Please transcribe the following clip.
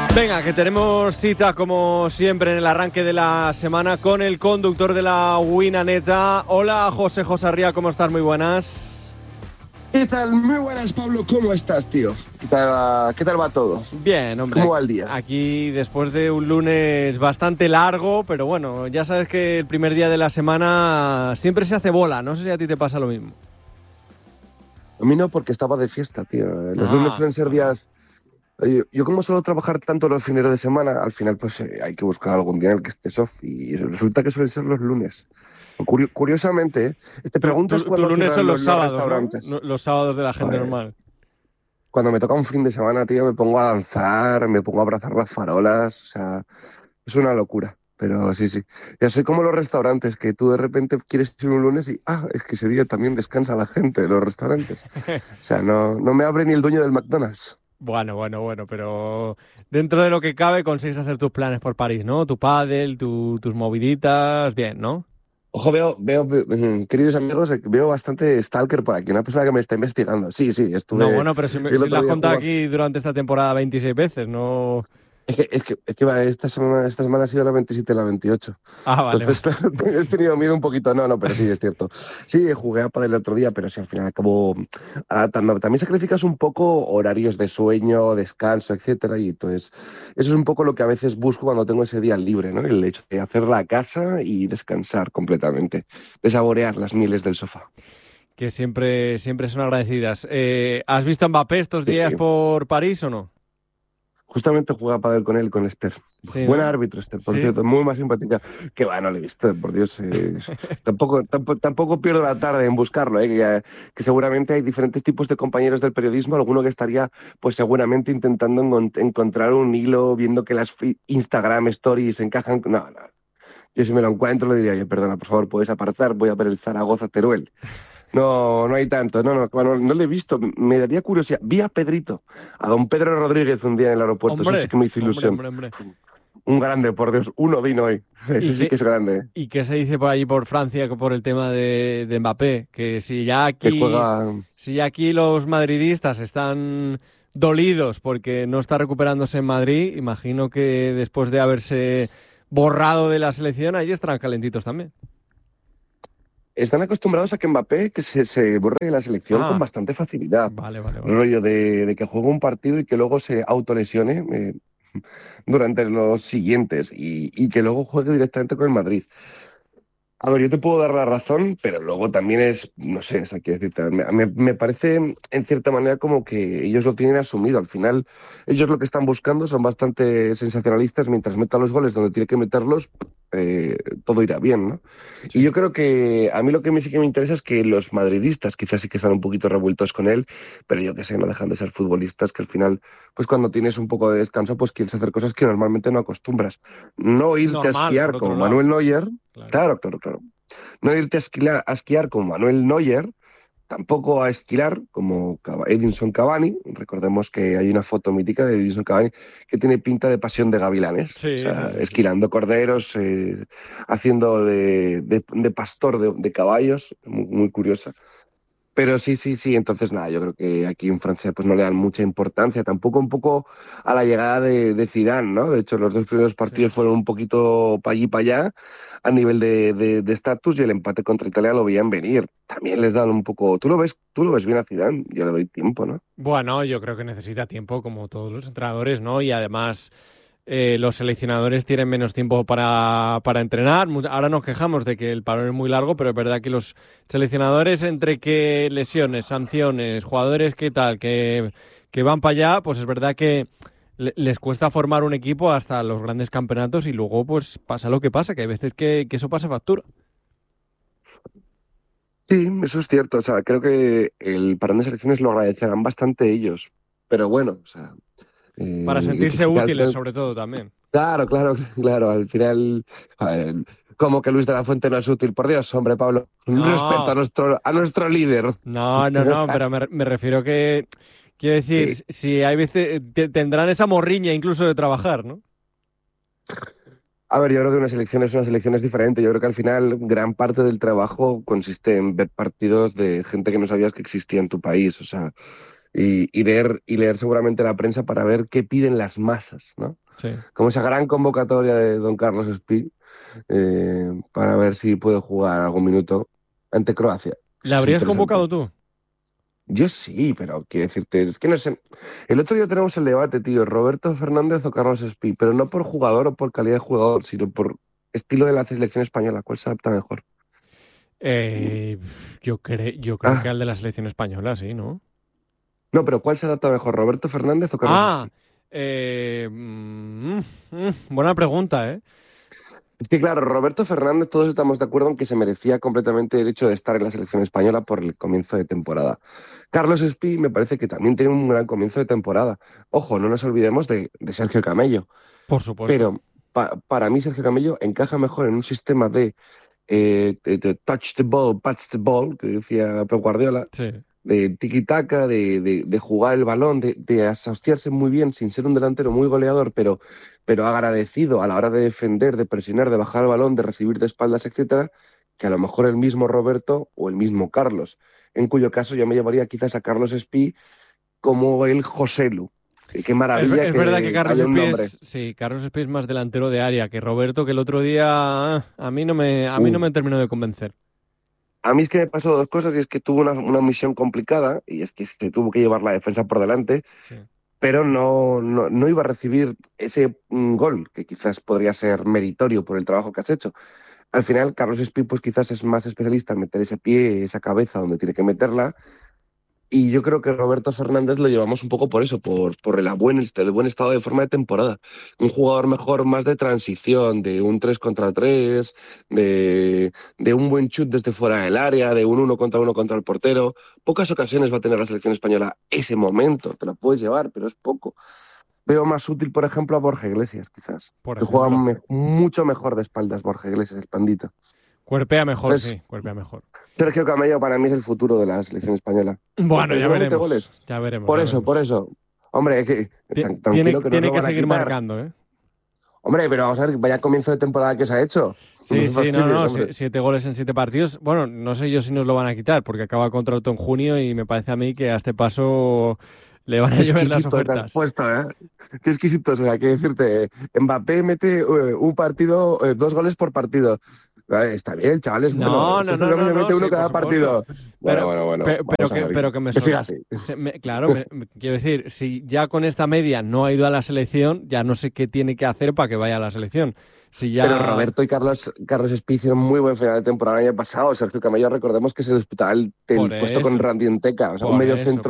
Venga, que tenemos cita como siempre en el arranque de la semana con el conductor de la Winaneta. Hola José Arría, ¿cómo estás? Muy buenas. ¿Qué tal? Muy buenas, Pablo. ¿Cómo estás, tío? ¿Qué tal va todo? Bien, hombre. ¿Cómo va el día? Aquí después de un lunes bastante largo, pero bueno, ya sabes que el primer día de la semana siempre se hace bola. No sé si a ti te pasa lo mismo. A mí no, porque estaba de fiesta, tío. Los lunes suelen ser días... Yo como suelo trabajar tanto los fines de semana, al final pues hay que buscar algún día en el que estés off y resulta que suelen ser los lunes. Curiosamente, te preguntas cuándo tu lunes son los sábados, restaurantes. ¿no? Los sábados de la gente normal. Cuando me toca un fin de semana, tío, me pongo a danzar, me pongo a abrazar las farolas, o sea, es una locura. Pero sí. Ya soy como los restaurantes, que tú de repente quieres ir un lunes y, es que ese día también descansa la gente de los restaurantes. O sea, no me abre ni el dueño del McDonald's. Bueno, pero dentro de lo que cabe consigues hacer tus planes por París, ¿no? Tu pádel, tus moviditas, bien, ¿no? Ojo, veo, queridos amigos, veo bastante stalker por aquí, una persona que me está investigando. Sí, estuve... No, bueno, pero si lo has contado aquí durante esta temporada 26 veces, ¿no? Es que vale, esta semana ha sido la 27 y la 28. Vale. Entonces, claro, he tenido miedo un poquito. No, pero sí, es cierto. Sí, jugué a pádel el otro día, pero sí, al final acabo adaptando. También sacrificas un poco horarios de sueño, descanso, etcétera, y entonces eso es un poco lo que a veces busco cuando tengo ese día libre, ¿no? El hecho de hacer la casa y descansar completamente, de saborear las mieles del sofá. Que siempre son agradecidas. ¿Has visto a Mbappé estos días por París o no? Justamente jugué a pádel con él, con Esther. Sí, Buen ¿no? árbitro, Esther, por ¿Sí? cierto, muy más simpática. Que va, no le he visto, por Dios. Tampoco pierdo la tarde en buscarlo, que seguramente hay diferentes tipos de compañeros del periodismo, alguno que estaría, pues seguramente intentando encontrar un hilo, viendo que las Instagram stories encajan. No. Yo si me lo encuentro le diría, perdona, por favor, puedes apartar, voy a ver el Zaragoza-Teruel. No hay tanto, no le he visto, me daría curiosidad. Vi a Pedrito, a don Pedro Rodríguez un día en el aeropuerto, Hombre, eso sí que me hizo ilusión. Hombre. Un grande, por Dios, uno vino hoy, ese sí que es grande. ¿Y qué se dice por allí por Francia por el tema de Mbappé? Que si ya aquí los madridistas están dolidos porque no está recuperándose en Madrid, imagino que después de haberse borrado de la selección, allí estarán calentitos también. Están acostumbrados a que Mbappé que se borre de la selección con bastante facilidad. Vale. Rollo de que juegue un partido y que luego se autolesione durante los siguientes y que luego juegue directamente con el Madrid. A ver, yo te puedo dar la razón, pero luego también es, no sé, quiero decirte, me parece en cierta manera como que ellos lo tienen asumido. Al final, ellos lo que están buscando son bastante sensacionalistas. Mientras metan los goles donde tiene que meterlos, todo irá bien, ¿no? Sí. Y yo creo que a mí lo que sí que me interesa es que los madridistas quizás sí que están un poquito revueltos con él, pero yo que sé, no dejan de ser futbolistas, que al final, pues cuando tienes un poco de descanso, pues quieres hacer cosas que normalmente no acostumbras. No irte a esquiar como Manuel Neuer. Claro. No irte a esquiar como Manuel Neuer, tampoco a esquiar como Edinson Cavani. Recordemos que hay una foto mítica de Edinson Cavani que tiene pinta de pasión de gavilanes. Sí. Esquilando corderos, haciendo de pastor de caballos, muy curiosa. Pero sí, entonces nada, yo creo que aquí en Francia pues no le dan mucha importancia, tampoco un poco a la llegada de Zidane, ¿no? De hecho, los dos primeros partidos fueron un poquito para allí y para allá a nivel de estatus y el empate contra Italia lo veían venir. También les dan un poco... Tú lo ves bien a Zidane, yo le doy tiempo, ¿no? Bueno, yo creo que necesita tiempo como todos los entrenadores, ¿no? Y además... los seleccionadores tienen menos tiempo para entrenar. Ahora nos quejamos de que el parón es muy largo, pero es verdad que los seleccionadores, entre que lesiones, sanciones, jugadores que van para allá, pues es verdad que les cuesta formar un equipo hasta los grandes campeonatos y luego pues pasa lo que pasa, que hay veces que eso pasa factura. Sí, eso es cierto. O sea, creo que el parón de selecciones lo agradecerán bastante ellos. Pero bueno, o sea... para sentirse útiles, sobre todo, también. Claro. Al final, como que Luis de la Fuente no es útil. Por Dios, hombre, Pablo. No. Respeto a nuestro líder. No, pero me refiero que... Quiero decir, sí. Si hay veces... Tendrán esa morriña incluso de trabajar, ¿no? A ver, yo creo que una selección es diferente. Yo creo que al final gran parte del trabajo consiste en ver partidos de gente que no sabías que existía en tu país. O sea... y leer seguramente la prensa para ver qué piden las masas, ¿no? Sí. Como esa gran convocatoria de don Carlos Espí, para ver si puede jugar algún minuto ante Croacia. ¿Le Es habrías interesante. convocado tú? Yo sí, pero quiero decirte, es que no sé. El otro día tenemos el debate, tío, Roberto Fernández o Carlos Espí, pero no por jugador o por calidad de jugador, sino por estilo de la selección española, ¿cuál se adapta mejor? Eh, yo creo que Ah, al de la selección española, sí, ¿no? no, pero ¿cuál se adapta mejor, Roberto Fernández o Carlos Ah, Espí? buena pregunta, ¿eh? Es que claro, Roberto Fernández, todos estamos de acuerdo en que se merecía completamente el hecho de estar en la selección española por el comienzo de temporada. Carlos Espí me parece que también tiene un gran comienzo de temporada. Ojo, no nos olvidemos de Sergio Camello, Por supuesto. pero para mí Sergio Camello encaja mejor en un sistema de touch the ball, patch the ball, que decía Pep Guardiola, Sí. de tiki-taka, de jugar el balón, de asociarse muy bien sin ser un delantero muy goleador, pero agradecido a la hora de defender, de presionar, de bajar el balón, de recibir de espaldas, etcétera, que a lo mejor el mismo Roberto o el mismo Carlos, en cuyo caso yo me llevaría quizás a Carlos Espí como el Joselu. Qué maravilla Es verdad que que haya un nombre. sí, Carlos Espí es más delantero de área que Roberto, que el otro día a mí no Uh, me terminó de convencer. A mí es que me pasó dos cosas y es que tuvo una misión complicada y es que se tuvo que llevar la defensa por delante, Sí. pero no iba a recibir ese gol que quizás podría ser meritorio por el trabajo que has hecho. Al final, Carlos Espí pues quizás es más especialista en meter ese pie, esa cabeza donde tiene que meterla. Y yo creo que Roberto Fernández lo llevamos un poco por eso, por el buen estado de forma de temporada. Un jugador mejor más de transición, de un 3 contra 3, de un buen chut desde fuera del área, de un 1 contra el portero. Pocas ocasiones va a tener la selección española ese momento, te lo puedes llevar, pero es poco. Veo más útil, por ejemplo, a Borja Iglesias, quizás, Por que juega ejemplo. mucho mejor de espaldas Borja Iglesias, el pandito. Cuerpea mejor, Entonces, sí, cuerpea mejor. Sergio Camello para mí es el futuro de la selección española. Bueno, Porque ya no mete veremos, goles. ya veremos, Por ya eso, por veremos. eso. Hombre, es que Tiene, tranquilo que nos tiene lo que van a seguir quitar. marcando, ¿eh? Hombre, pero vamos a ver, vaya comienzo de temporada que se ha hecho. No Sí, me sí, no, fastidies, no, hombre. 7 goles en 7 partidos. Bueno, no sé yo si nos lo van a quitar, porque acaba contrato en junio y me parece a mí que a este paso le van a Qué llover las exquisito te has ofertas. puesto, ¿eh? Qué exquisito, o sea, que decirte, Mbappé mete un partido, 2 goles por partido. Vale, está bien, chavales, bueno, No, no, Sergio no, no, Camello no, mete uno sí, por cada supuesto. partido. Bueno, Pero, bueno, bueno, vamos a ver. pero que me Que siga así. claro, quiero decir, si ya con esta media no ha ido a la selección, ya no sé qué tiene que hacer para que vaya a la selección. Si Pero ya. Roberto y Carlos Espí hicieron muy buen final de temporada el año pasado. Sergio Camello, recordemos que se disputaba Por el puesto con eso, Randy Enteca, o sea, un por medio eso. centro